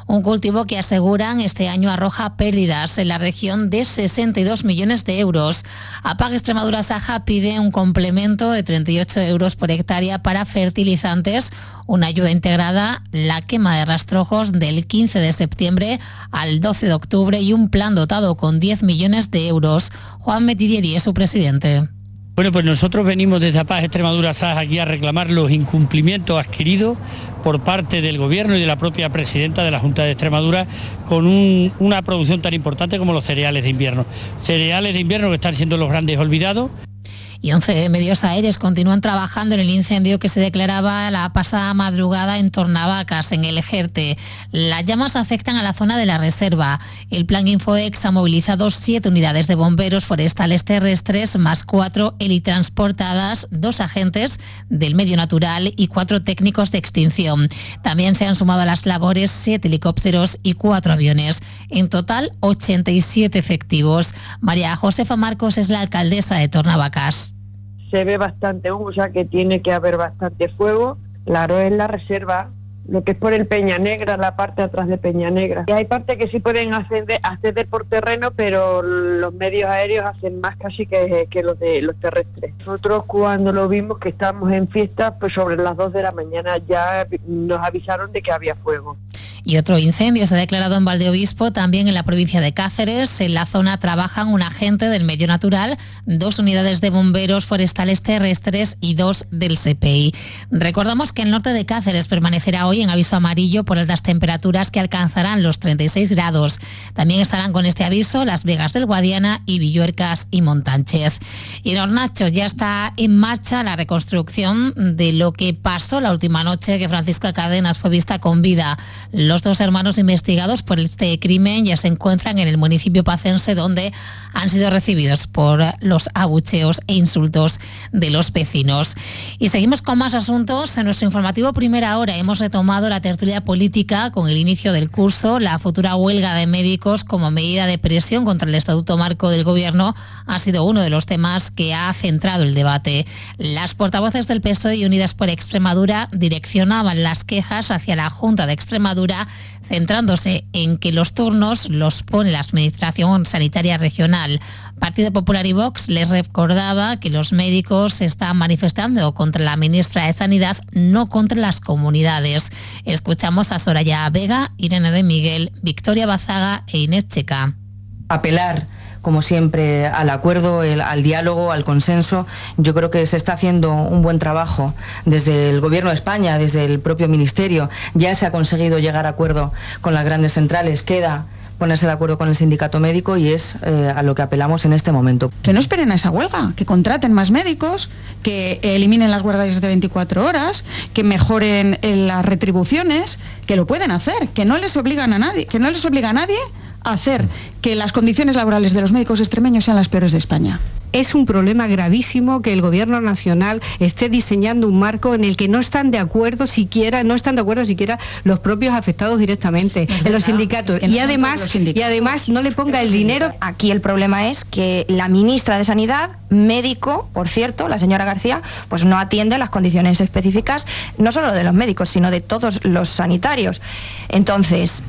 Un cultivo que aseguran este año arroja pérdidas en la región de 62 millones de euros. APAC Extremadura Saja pide un complemento de 38 euros por hectárea para fertilizantes, una ayuda integrada, la quema de rastrojos del 15 de septiembre al 12 de octubre y un plan dotado con 10 millones de euros. Juan Metirieri es su presidente. Bueno, pues nosotros venimos desde APAC Extremadura Saja aquí a reclamar los incumplimientos adquiridos por parte del Gobierno y de la propia presidenta de la Junta de Extremadura con una producción tan importante como los cereales de invierno. Cereales de invierno que están siendo los grandes olvidados. Y 11 medios aéreos continúan trabajando en el incendio que se declaraba la pasada madrugada en Tornavacas, en el Jerte. Las llamas afectan a la zona de la reserva. El Plan Infoex ha movilizado 7 unidades de bomberos forestales terrestres, más 4 helitransportadas, 2 agentes del medio natural y 4 técnicos de extinción. También se han sumado a las labores 7 helicópteros y 4 aviones. En total, 87 efectivos. María Josefa Marcos es la alcaldesa de Tornavacas. Se ve bastante humo, o sea que tiene que haber bastante fuego. Claro, es la reserva, lo que es por el Peña Negra, la parte atrás de Peña Negra. Y hay partes que sí pueden acceder por terreno, pero los medios aéreos hacen más casi que los terrestres. Nosotros cuando lo vimos, que estábamos en fiesta, pues sobre las 2 de la mañana ya nos avisaron de que había fuego. Y otro incendio se ha declarado en Valdeobispo, también en la provincia de Cáceres. En la zona trabajan un agente del medio natural, 2 unidades de bomberos forestales terrestres y 2 del SEPEI. Recordamos que el norte de Cáceres permanecerá hoy en aviso amarillo por altas temperaturas que alcanzarán los 36 grados. También estarán con este aviso Las Vegas del Guadiana y Villuercas y Montánchez. Y en Hornacho ya está en marcha la reconstrucción de lo que pasó la última noche que Francisca Cadenas fue vista con vida. Los 2 hermanos investigados por este crimen ya se encuentran en el municipio pacense, donde han sido recibidos por los abucheos e insultos de los vecinos. Y seguimos con más asuntos. En nuestro informativo Primera Hora hemos retomado la tertulia política con el inicio del curso. La futura huelga de médicos como medida de presión contra el Estatuto Marco del Gobierno ha sido uno de los temas que ha centrado el debate. Las portavoces del PSOE y Unidas por Extremadura direccionaban las quejas hacia la Junta de Extremadura, centrándose en que los turnos los pone la Administración Sanitaria Regional. Partido Popular y Vox les recordaba que los médicos se están manifestando contra la ministra de Sanidad, no contra las comunidades. Escuchamos a Soraya Vega, Irene de Miguel, Victoria Bazaga e Inés Checa. Apelar, como siempre, al acuerdo, al diálogo, al consenso. Yo creo que se está haciendo un buen trabajo desde el Gobierno de España, desde el propio Ministerio. Ya se ha conseguido llegar a acuerdo con las grandes centrales. Queda ponerse de acuerdo con el sindicato médico y es a lo que apelamos en este momento. Que no esperen a esa huelga, que contraten más médicos, que eliminen las guardias de 24 horas, que mejoren las retribuciones, que lo pueden hacer, que no les obligan a nadie, que no les obliga a nadie a hacer que las condiciones laborales de los médicos extremeños sean las peores de España. Es un problema gravísimo que el Gobierno Nacional esté diseñando un marco en el que no están de acuerdo siquiera los propios afectados directamente, en los sindicatos. Es que no y además no le ponga el dinero. Aquí el problema es que la ministra de Sanidad, médico, por cierto, la señora García, pues no atiende las condiciones específicas, no solo de los médicos, sino de todos los sanitarios. Entonces,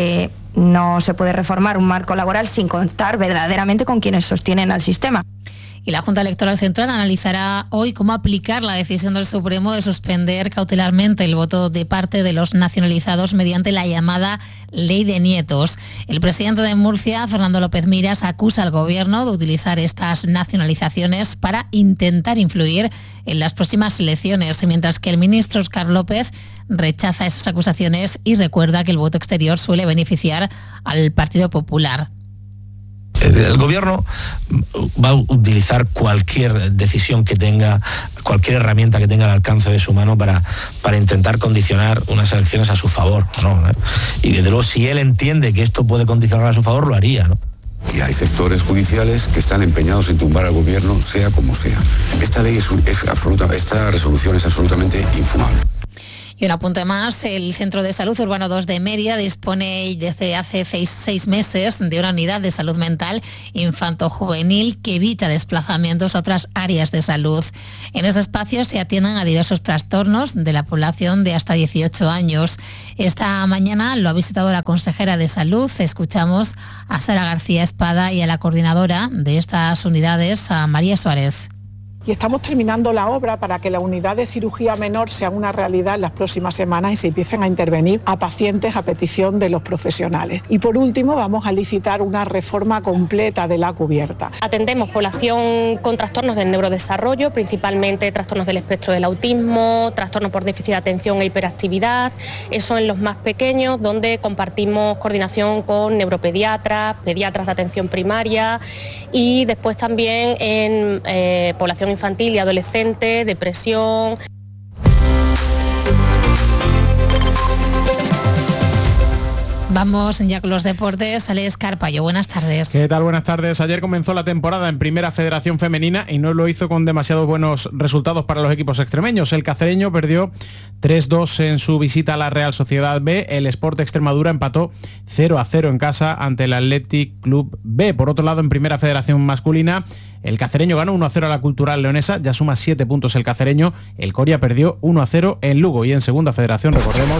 no se puede reformar un marco laboral sin contar verdaderamente con quienes sostienen al sistema. Y la Junta Electoral Central analizará hoy cómo aplicar la decisión del Supremo de suspender cautelarmente el voto de parte de los nacionalizados mediante la llamada Ley de Nietos. El presidente de Murcia, Fernando López Miras, acusa al Gobierno de utilizar estas nacionalizaciones para intentar influir en las próximas elecciones, mientras que el ministro Óscar López rechaza esas acusaciones y recuerda que el voto exterior suele beneficiar al Partido Popular. El Gobierno va a utilizar cualquier decisión que tenga, cualquier herramienta que tenga al alcance de su mano para intentar condicionar unas elecciones a su favor, ¿no? Y desde luego, si él entiende que esto puede condicionar a su favor, lo haría, ¿no? Y hay sectores judiciales que están empeñados en tumbar al Gobierno, sea como sea. Esta resolución es absolutamente infumable. Y un apunte más, el Centro de Salud Urbano 2 de Mérida dispone desde hace 6 meses de una unidad de salud mental infanto-juvenil que evita desplazamientos a otras áreas de salud. En ese espacio se atienden a diversos trastornos de la población de hasta 18 años. Esta mañana lo ha visitado la consejera de Salud. Escuchamos a Sara García Espada y a la coordinadora de estas unidades, a María Suárez. Y estamos terminando la obra para que la unidad de cirugía menor sea una realidad en las próximas semanas y se empiecen a intervenir a pacientes a petición de los profesionales. Y por último, vamos a licitar una reforma completa de la cubierta. Atendemos población con trastornos del neurodesarrollo, principalmente trastornos del espectro del autismo, trastornos por déficit de atención e hiperactividad. Eso en los más pequeños, donde compartimos coordinación con neuropediatras, pediatras de atención primaria y después también en población infantil y adolescente, depresión. Vamos ya con los deportes. Alex Carpallo, buenas tardes. ¿Qué tal? Buenas tardes. Ayer comenzó la temporada en Primera Federación Femenina y no lo hizo con demasiados buenos resultados para los equipos extremeños. El cacereño perdió 3-2 en su visita a la Real Sociedad B. El Sport Extremadura empató 0-0 en casa ante el Athletic Club B. Por otro lado, en Primera Federación Masculina, el cacereño ganó 1-0 a la Cultural Leonesa, ya suma 7 puntos el cacereño. El Coria perdió 1-0 en Lugo. Y en Segunda Federación, recordemos...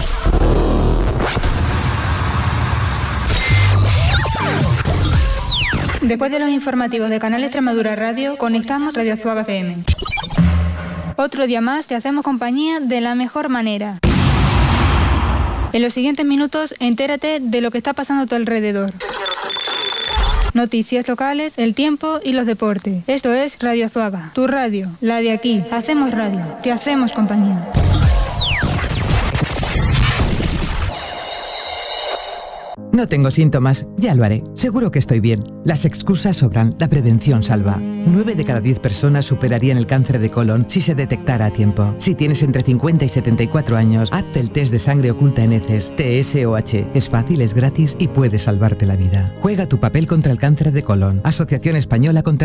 Después de los informativos de Canal Extremadura Radio, conectamos Radio Azuaga FM. Otro día más te hacemos compañía de la mejor manera. En los siguientes minutos, entérate de lo que está pasando a tu alrededor. Noticias locales, el tiempo y los deportes. Esto es Radio Azuaga, tu radio, la de aquí. Hacemos radio, te hacemos compañía. No tengo síntomas, ya lo haré. Seguro que estoy bien. Las excusas sobran, la prevención salva. 9 de cada 10 personas superarían el cáncer de colon si se detectara a tiempo. Si tienes entre 50 y 74 años, hazte el test de sangre oculta en heces, TSOH. Es fácil, es gratis y puede salvarte la vida. Juega tu papel contra el cáncer de colon. Asociación Española contra